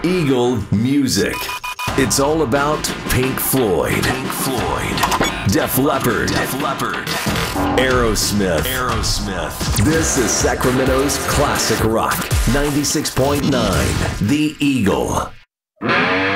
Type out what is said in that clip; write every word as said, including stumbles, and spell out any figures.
Eagle Music. It's all about Pink Floyd, Pink Floyd, Def Leppard, Def Leppard, Aerosmith, Aerosmith. This is Sacramento's classic rock. ninety-six point nine, The Eagle.